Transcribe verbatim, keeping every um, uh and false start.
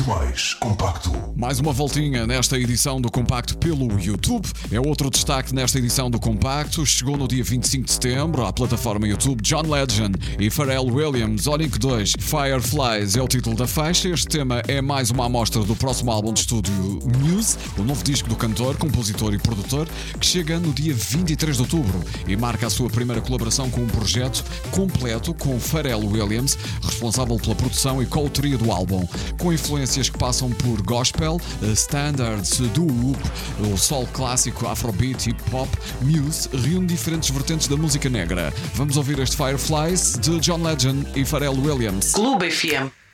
muito mais compacto. Mais uma voltinha nesta edição do Compacto pelo YouTube. É outro destaque nesta edição do Compacto. Chegou no dia vinte e cinco de setembro à plataforma YouTube John Legend e Pharrell Williams. Onik dois, Fireflies é o título da faixa. Este tema é mais uma amostra do próximo álbum de estúdio Muse, o novo disco do cantor, compositor e produtor, que chega no dia vinte e três de outubro e marca a sua primeira colaboração com um projeto completo com Pharrell Williams, responsável pela produção e coautoria do álbum. Com influências que passam por gospel, standards, doo-wop, o soul clássico, afrobeat, hip-hop, Muse reúne diferentes vertentes da música negra. Vamos ouvir este Fireflies de John Legend e Pharrell Williams. Clube F M.